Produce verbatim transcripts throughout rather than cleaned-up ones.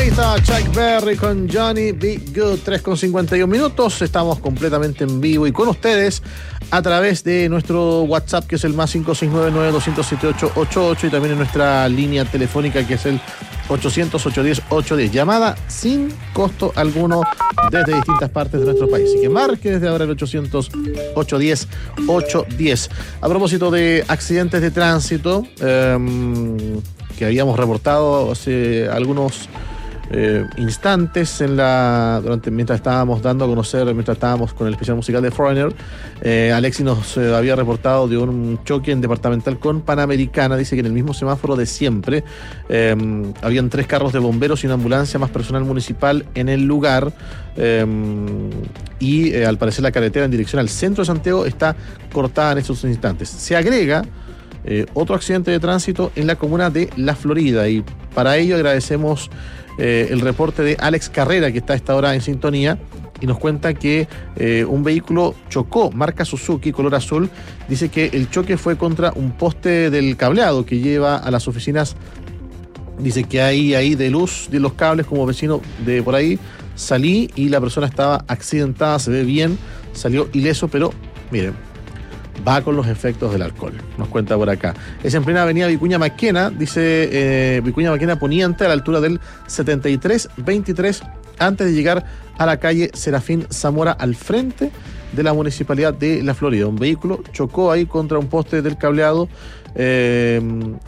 Ahí está Chuck Berry con Johnny B. Good, tres con cincuenta y un minutos. Estamos completamente en vivo y con ustedes a través de nuestro WhatsApp, que es el más cinco seis nueve nueve dos cero siete ocho ocho ocho, y también en nuestra línea telefónica, que es el ochocientos, ochocientos diez, ochocientos diez. Llamada sin costo alguno desde distintas partes de nuestro país. Así que marque desde ahora el ochocientos, ochocientos diez, ochocientos diez. A propósito de accidentes de tránsito, eh, que habíamos reportado hace algunos Eh, instantes en la durante mientras estábamos dando a conocer, mientras estábamos con el especial musical de Foreigner, eh, Alexis nos eh, había reportado de un choque en departamental con Panamericana. Dice que en el mismo semáforo de siempre eh, habían tres carros de bomberos y una ambulancia más personal municipal en el lugar, eh, y eh, al parecer la carretera en dirección al centro de Santiago está cortada en estos instantes. Se agrega eh, otro accidente de tránsito en la comuna de La Florida, y para ello agradecemos Eh, el reporte de Alex Carrera, que está a esta hora en sintonía, y nos cuenta que eh, un vehículo chocó, marca Suzuki, color azul. Dice que el choque fue contra un poste del cableado que lleva a las oficinas. Dice que hay ahí de luz de los cables, como vecino de por ahí. Salí y la persona estaba accidentada, se ve bien, salió ileso, pero miren, va con los efectos del alcohol, nos cuenta por acá. Es en plena avenida Vicuña Maquena, dice eh, Vicuña Maquena Poniente, a la altura del setenta y tres veintitrés, antes de llegar a la calle Serafín Zamora, al frente de la Municipalidad de La Florida. Un vehículo chocó ahí contra un poste del cableado, eh,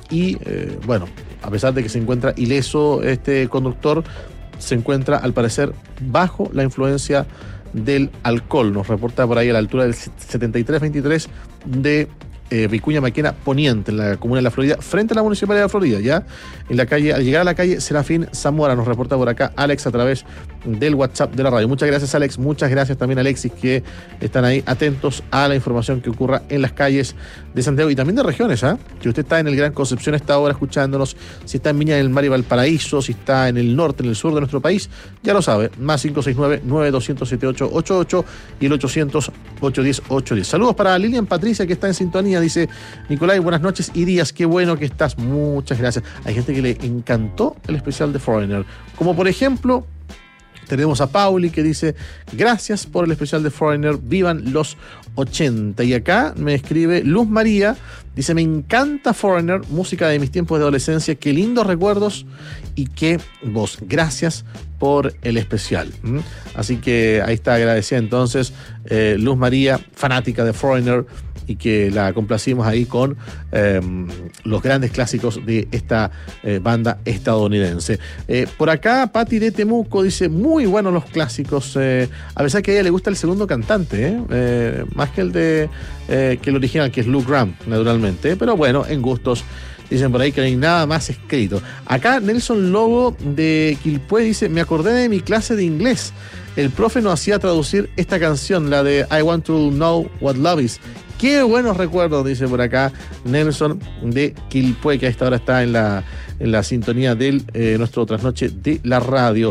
y eh, bueno, a pesar de que se encuentra ileso este conductor, se encuentra al parecer bajo la influencia del alcohol. Nos reporta por ahí a la altura del setenta y tres veintitrés de eh, Vicuña Maquena Poniente, en la comuna de La Florida, frente a la Municipalidad de La Florida, ya en la calle, al llegar a la calle Serafín Zamora. Nos reporta por acá Alex a través del WhatsApp de la radio. Muchas gracias, Alex. Muchas gracias también, Alexis, que están ahí atentos a la información que ocurra en las calles de Santiago y también de regiones, ¿eh? Si usted está en el Gran Concepción a esta hora escuchándonos, si está en Viña del Mar y Valparaíso, si está en el norte, en el sur de nuestro país, ya lo sabe, más cinco seis nueve nueve dos cero siete ocho ocho ocho y el ochocientos, ochocientos diez, ochocientos diez. Saludos para Lilian Patricia, que está en sintonía. Dice: Nicolai, buenas noches y días, qué bueno que estás. Muchas gracias. Hay gente que le encantó el especial de Foreigner, como por ejemplo tenemos a Pauli, que dice: gracias por el especial de Foreigner, vivan los ochenta. Y acá me escribe Luz María, dice: me encanta Foreigner, música de mis tiempos de adolescencia, qué lindos recuerdos y qué voz. Gracias por el especial. ¿Mm? Así que ahí está, agradecida entonces eh, Luz María, fanática de Foreigner, y que la complacimos ahí con eh, los grandes clásicos de esta eh, banda estadounidense. Eh, por acá, Patti de Temuco dice: muy buenos los clásicos, eh, a pesar que a ella le gusta el segundo cantante, eh, eh, más que el de eh, que el original, que es Luke Graham, naturalmente, pero bueno, en gustos. Dicen por ahí que no hay nada más escrito. Acá Nelson Lobo de Quilpué dice: me acordé de mi clase de inglés. El profe nos hacía traducir esta canción, la de I Want to Know What Love Is. Qué buenos recuerdos, dice por acá Nelson de Quilpué, que a esta hora está en la, en la sintonía de eh, nuestro trasnoche de la radio.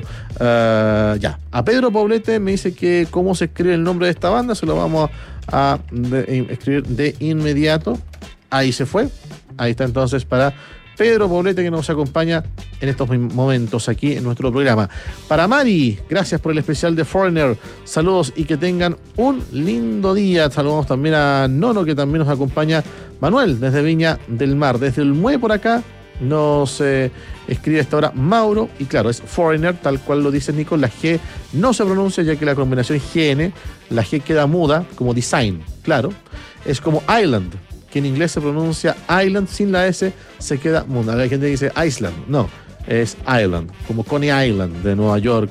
Uh, ya, a Pedro Poblete me dice que cómo se escribe el nombre de esta banda, se lo vamos a, a de, escribir de inmediato. Ahí se fue, ahí está entonces para Pedro Poblete, que nos acompaña en estos momentos aquí en nuestro programa. Para Mari, gracias por el especial de Foreigner. Saludos y que tengan un lindo día. Saludamos también a Nono, que también nos acompaña. Manuel, desde Viña del Mar. Desde el Mue por acá nos eh, escribe a esta hora Mauro. Y claro, es Foreigner, tal cual lo dice Nico. La G no se pronuncia, ya que la combinación G N, la G queda muda, como design. Claro, es como Island, que en inglés se pronuncia Island, sin la S se queda muda. Hay gente que dice Island, no, es Island, como Coney Island de Nueva York,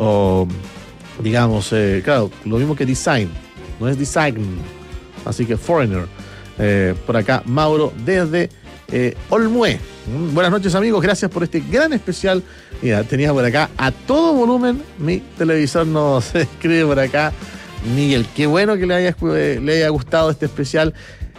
o digamos, eh, claro, lo mismo que design, no es design, así que Foreigner. Eh, por acá Mauro desde eh, Olmué. Mm, buenas noches, amigos, gracias por este gran especial. Mira, tenía por acá a todo volumen, mi televisor nos escribe por acá: Miguel, qué bueno que le haya, le haya gustado este especial.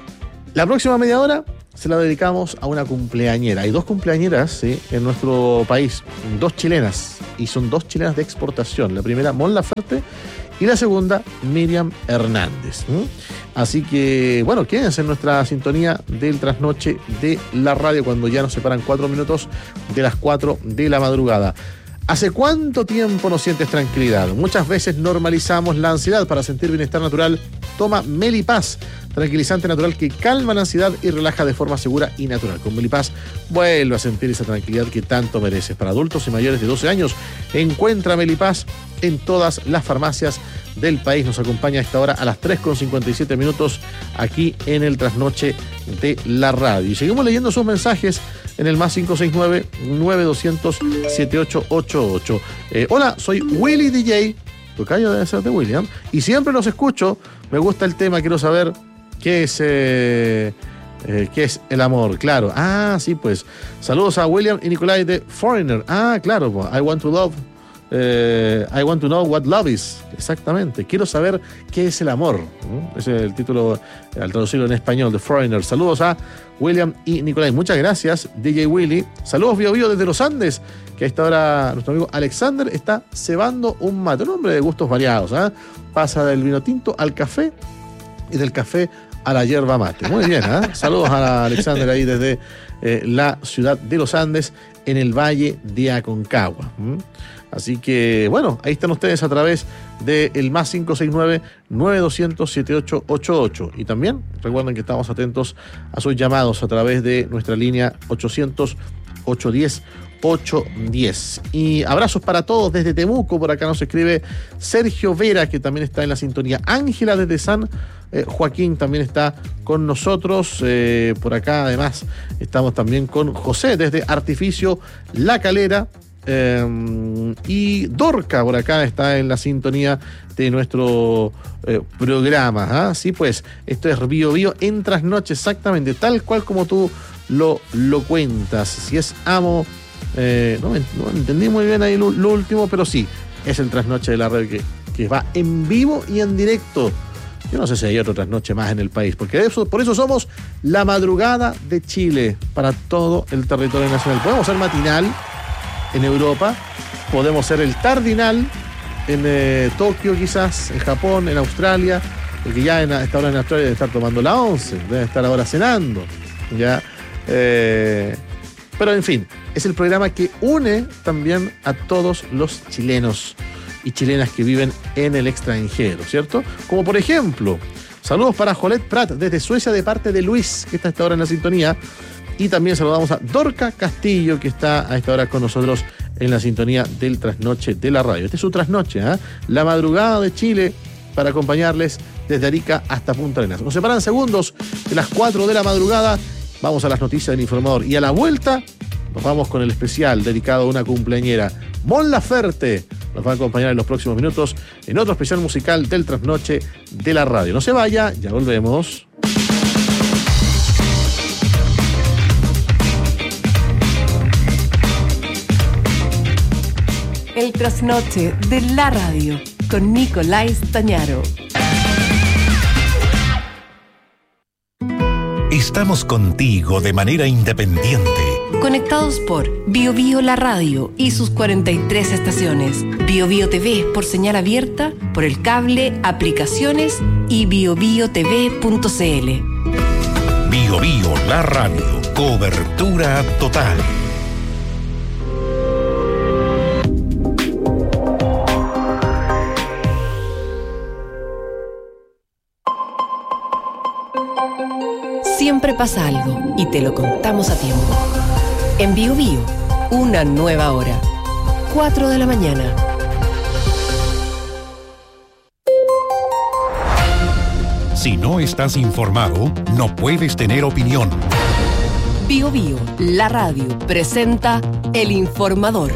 La próxima media hora se la dedicamos a una cumpleañera. Hay dos cumpleañeras, ¿sí?, en nuestro país, dos chilenas, y son dos chilenas de exportación. La primera, Mon Laferte, y la segunda, Miriam Hernández. ¿Mm? Así que, bueno, quédense en nuestra sintonía del trasnoche de la radio, cuando ya nos separan cuatro minutos de las cuatro de la madrugada. ¿Hace cuánto tiempo no sientes tranquilidad? Muchas veces normalizamos la ansiedad. Para sentir bienestar natural, toma Melipaz, tranquilizante natural que calma la ansiedad y relaja de forma segura y natural. Con Melipaz vuelve a sentir esa tranquilidad que tanto mereces. Para adultos y mayores de doce años, encuentra Melipaz en todas las farmacias del país. Nos acompaña a esta hora a las tres con cincuenta y siete minutos aquí en el Trasnoche de la Radio. Y seguimos leyendo sus mensajes en el más cinco seis nueve, nueve dos cero cero, siete ocho ocho ocho. Eh, hola, soy Willy D J, tocayo debe ser de William, y siempre los escucho. Me gusta el tema, quiero saber qué es, eh, eh, qué es el amor, claro. Ah, sí, pues. Saludos a William y Nicolai de Foreigner. Ah, claro, pues. I want to love. Eh, I want to know what love is. Exactamente. Quiero saber qué es el amor. ¿Mm? Ese es el título al traducirlo en español de Foreigner. Saludos a William y Nicolai. Muchas gracias, D J Willy. Saludos Bio Bio desde los Andes, que a esta hora nuestro amigo Alexander está cebando un mate. Un hombre de gustos variados, ¿eh? Pasa del vino tinto al café y del café a la yerba mate. Muy bien, ¿eh? Saludos a Alexander ahí desde eh, la ciudad de los Andes, en el Valle de Aconcagua. ¿Mm? Así que, bueno, ahí están ustedes a través del más cinco seis nueve, nueve dos cero cero, siete ocho ocho ocho. Y también recuerden que estamos atentos a sus llamados a través de nuestra línea ochocientos, ochocientos diez, ochocientos diez. Y abrazos para todos desde Temuco. Por acá nos escribe Sergio Vera, que también está en la sintonía. Ángela desde San eh, Joaquín también está con nosotros. Eh, por acá además estamos también con José desde Artificio La Calera. Eh, y Dorca por acá está en la sintonía de nuestro eh, programa. ¿eh? Sí, pues, esto es Bio Bio en Trasnoche, exactamente, tal cual como tú lo, lo cuentas. Si es amo, eh, no, no entendí muy bien ahí lo, lo último, pero sí, es el Trasnoche de la red que, que va en vivo y en directo. Yo no sé si hay otro Trasnoche más en el país, porque eso, por eso somos la madrugada de Chile para todo el territorio nacional. Podemos ser matinal en Europa, podemos ser el tardinal en eh, Tokio, quizás, en Japón, en Australia, porque ya en esta hora en Australia debe estar tomando la once, debe estar ahora cenando, ya. Eh, pero en fin, es el programa que une también a todos los chilenos y chilenas que viven en el extranjero, ¿cierto? Como por ejemplo, saludos para Jolette Prat desde Suecia de parte de Luis, que está a esta hora en la sintonía. Y también saludamos a Dorca Castillo, que está a esta hora con nosotros en la sintonía del Trasnoche de la Radio. Este es su Trasnoche, ¿eh? La madrugada de Chile, para acompañarles desde Arica hasta Punta Arenas. Nos separan segundos de las cuatro de la madrugada. Vamos a las noticias del Informador. Y a la vuelta nos vamos con el especial dedicado a una cumpleañera. Mon Laferte nos va a acompañar en los próximos minutos en otro especial musical del Trasnoche de la Radio. No se vaya, ya volvemos. El Trasnoche de la Radio con Nicolás Tañaro. Estamos contigo de manera independiente. Conectados por Bio Bio La Radio y sus cuarenta y tres estaciones. Bio Bio T V por señal abierta, por el cable, aplicaciones y bio bio t v punto c l. Bio Bio La Radio. Cobertura total. Siempre pasa algo y te lo contamos a tiempo. En Bio Bio, una nueva hora. cuatro de la mañana. Si no estás informado, no puedes tener opinión. Bio Bio, la radio, presenta El Informador.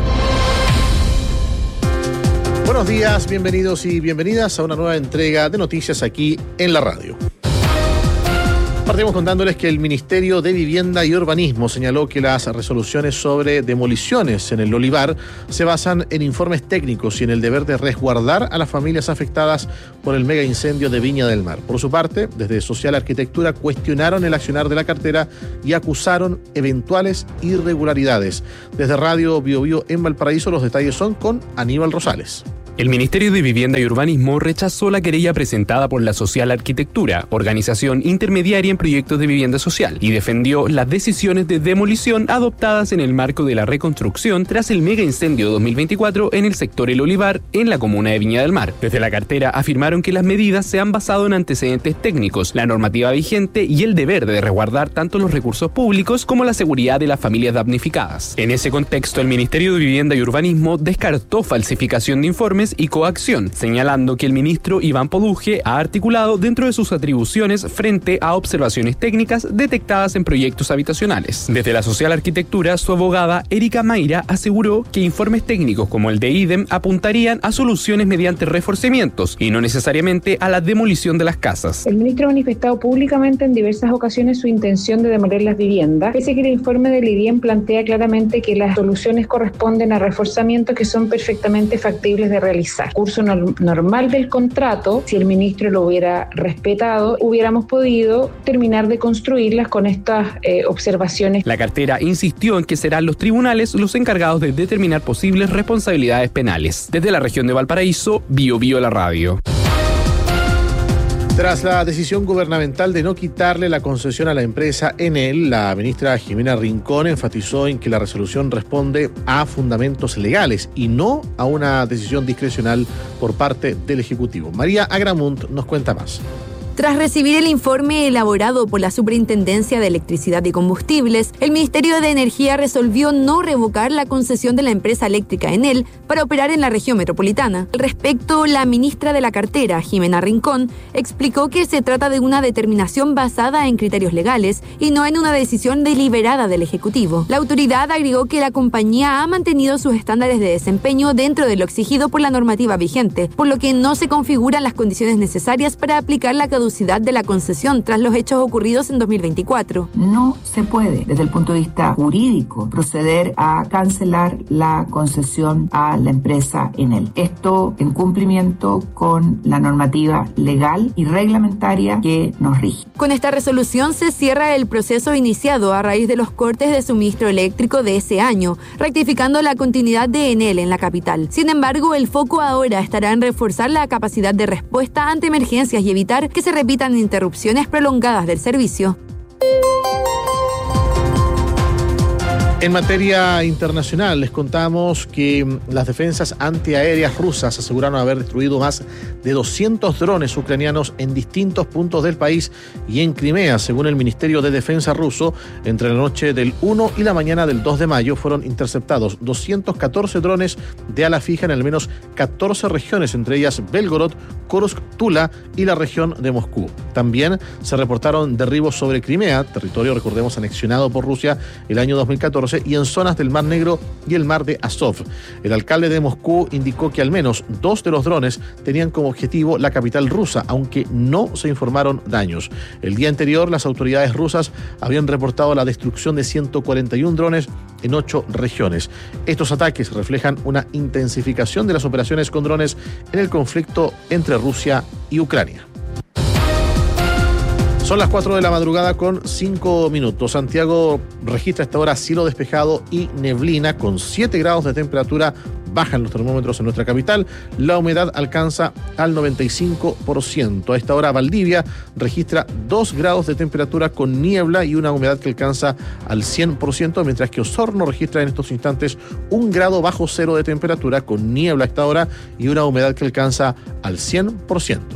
Buenos días, bienvenidos y bienvenidas a una nueva entrega de noticias aquí en la radio. Partimos contándoles que el Ministerio de Vivienda y Urbanismo señaló que las resoluciones sobre demoliciones en el olivar se basan en informes técnicos y en el deber de resguardar a las familias afectadas por el mega incendio de Viña del Mar. Por su parte, desde Social Arquitectura cuestionaron el accionar de la cartera y acusaron eventuales irregularidades. Desde Radio Bio Bio en Valparaíso, los detalles son con Aníbal Rosales. El Ministerio de Vivienda y Urbanismo rechazó la querella presentada por la Social Arquitectura, organización intermediaria en proyectos de vivienda social, y defendió las decisiones de demolición adoptadas en el marco de la reconstrucción tras el mega incendio dos mil veinticuatro en el sector El Olivar, en la comuna de Viña del Mar. Desde la cartera afirmaron que las medidas se han basado en antecedentes técnicos, la normativa vigente y el deber de resguardar tanto los recursos públicos como la seguridad de las familias damnificadas. En ese contexto, el Ministerio de Vivienda y Urbanismo descartó falsificación de informes y coacción, señalando que el ministro Iván Poduje ha articulado dentro de sus atribuciones frente a observaciones técnicas detectadas en proyectos habitacionales. Desde la Social Arquitectura, su abogada Erika Mayra aseguró que informes técnicos como el de IDEM apuntarían a soluciones mediante reforzamientos y no necesariamente a la demolición de las casas. El ministro ha manifestado públicamente en diversas ocasiones su intención de demoler las viviendas, pese a que el informe del IDEM plantea claramente que las soluciones corresponden a reforzamientos que son perfectamente factibles de realizar. Curso no- normal del contrato, si el ministro lo hubiera respetado, hubiéramos podido terminar de construirlas con estas eh, observaciones. La cartera insistió en que serán los tribunales los encargados de determinar posibles responsabilidades penales. Desde la región de Valparaíso, Bio Bio la radio. Tras la decisión gubernamental de no quitarle la concesión a la empresa Enel, la ministra Jimena Rincón enfatizó en que la resolución responde a fundamentos legales y no a una decisión discrecional por parte del Ejecutivo. María Agramunt nos cuenta más. Tras recibir el informe elaborado por la Superintendencia de Electricidad y Combustibles, el Ministerio de Energía resolvió no revocar la concesión de la empresa eléctrica Enel para operar en la región metropolitana. Al respecto, la ministra de la cartera, Jimena Rincón, explicó que se trata de una determinación basada en criterios legales y no en una decisión deliberada del Ejecutivo. La autoridad agregó que la compañía ha mantenido sus estándares de desempeño dentro de lo exigido por la normativa vigente, por lo que no se configuran las condiciones necesarias para aplicar la caducidad de la concesión tras los hechos ocurridos en dos mil veinticuatro. No se puede, desde el punto de vista jurídico, proceder a cancelar la concesión a la empresa Enel. Esto en cumplimiento con la normativa legal y reglamentaria que nos rige. Con esta resolución se cierra el proceso iniciado a raíz de los cortes de suministro eléctrico de ese año, rectificando la continuidad de Enel en la capital. Sin embargo, el foco ahora estará en reforzar la capacidad de respuesta ante emergencias y evitar que se repitan interrupciones prolongadas del servicio. En materia internacional, les contamos que las defensas antiaéreas rusas aseguraron haber destruido más de doscientos drones ucranianos en distintos puntos del país y en Crimea. Según el Ministerio de Defensa ruso, entre la noche del uno y la mañana del dos de mayo fueron interceptados doscientos catorce drones de ala fija en al menos catorce regiones, entre ellas Belgorod, Kursk, Tula y la región de Moscú. También se reportaron derribos sobre Crimea, territorio, recordemos, anexionado por Rusia el año dos mil catorce, y en zonas del Mar Negro y el Mar de Azov. El alcalde de Moscú indicó que al menos dos de los drones tenían como objetivo la capital rusa, aunque no se informaron daños. El día anterior, las autoridades rusas habían reportado la destrucción de ciento cuarenta y uno drones en ocho regiones. Estos ataques reflejan una intensificación de las operaciones con drones en el conflicto entre Rusia y Ucrania. Son las cuatro de la madrugada con cinco minutos. Santiago registra a esta hora cielo despejado y neblina con siete grados de temperatura. Bajan los termómetros en nuestra capital. La humedad alcanza al noventa y cinco por ciento. A esta hora Valdivia registra dos grados de temperatura con niebla y una humedad que alcanza al cien por ciento, mientras que Osorno registra en estos instantes un grado bajo cero de temperatura con niebla a esta hora y una humedad que alcanza al cien por ciento.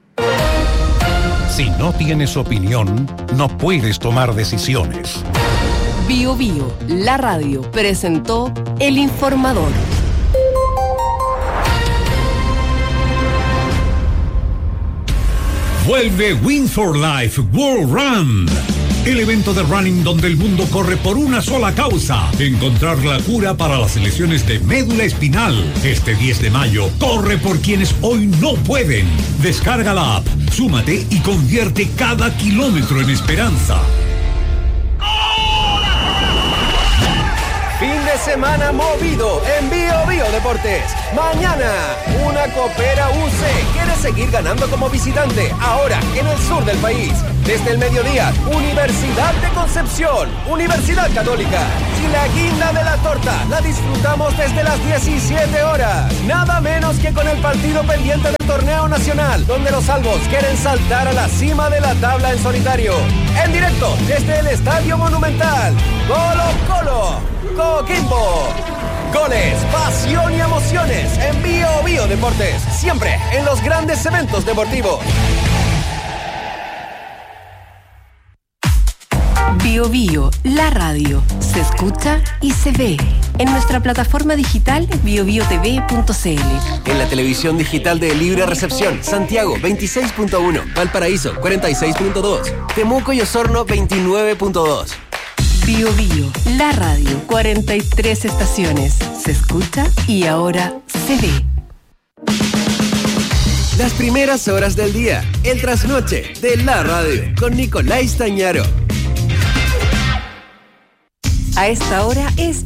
Si no tienes opinión, no puedes tomar decisiones. Bio Bio, la radio, presentó El Informador. Vuelve Win for Life World Run, el evento de running donde el mundo corre por una sola causa: encontrar la cura para las lesiones de médula espinal. Este diez de mayo, corre por quienes hoy no pueden. Descarga la app, súmate y convierte cada kilómetro en esperanza. Fin de semana movido en Bio Bio Deportes. Mañana, una Copera U C quiere seguir ganando como visitante, ahora en el sur del país. Desde el mediodía, Universidad de Concepción, Universidad Católica. Y la guinda de la torta la disfrutamos desde las diecisiete horas. Nada menos que con el partido pendiente del torneo nacional, donde los albos quieren saltar a la cima de la tabla en solitario. En directo desde el Estadio Monumental. Colo Colo, Coquimbo. Goles, pasión y emociones en Bio Bio Deportes. Siempre en los grandes eventos deportivos. Bio Bio, la radio, se escucha y se ve en nuestra plataforma digital bio bio t v punto c l. En la televisión digital de Libre Recepción, Santiago veintiséis punto uno, Valparaíso cuarenta y seis punto dos, Temuco y Osorno veintinueve punto dos. Bio Bio, la radio, cuarenta y tres estaciones, se escucha y ahora se ve. Las primeras horas del día, el trasnoche de la radio, con Nicolás Tañaro. A esta hora es